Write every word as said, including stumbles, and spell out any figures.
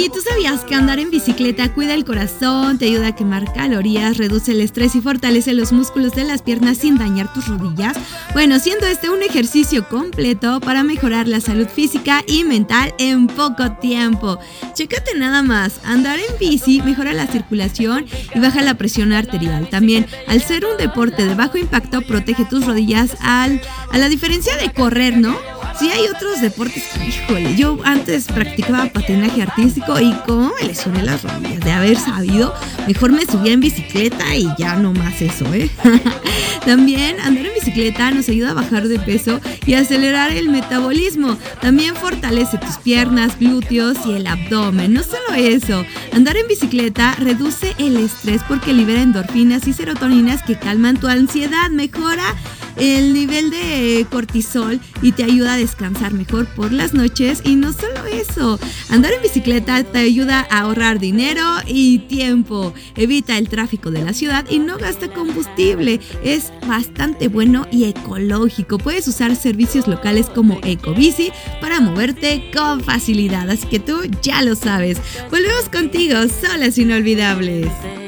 ¿Y tú sabías que andar en bicicleta cuida el corazón, te ayuda a quemar calorías, reduce el estrés y fortalece los músculos de las piernas sin dañar tus rodillas? Bueno, siendo este un ejercicio completo para mejorar la salud física y mental en poco tiempo. Chécate nada más, andar en bici mejora la circulación y baja la presión arterial. También, al ser un deporte de bajo impacto, protege tus rodillas al, a la diferencia de correr, ¿no? Sí hay otros deportes que, híjole, yo antes practicaba patinaje artístico y cómo me lesioné las rodillas. De haber sabido, mejor me subía en bicicleta y ya no más eso, ¿eh? También andar en bicicleta nos ayuda a bajar de peso y acelerar el metabolismo. También fortalece tus piernas, glúteos y el abdomen. No solo eso, andar en bicicleta reduce el estrés porque libera endorfinas y serotoninas que calman tu ansiedad, mejora el nivel de cortisol y te ayuda a descansar mejor por las noches. Y no solo eso, andar en bicicleta te ayuda a ahorrar dinero y tiempo, evita el tráfico de la ciudad y no gasta combustible, es bastante bueno y ecológico. Puedes usar servicios locales como Ecobici para moverte con facilidad, así que tú ya lo sabes. Volvemos contigo, Solas Inolvidables.